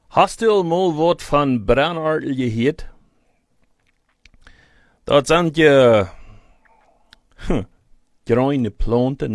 Hast du al mal wat van Brandortel gehört? Dat zijn kleine planten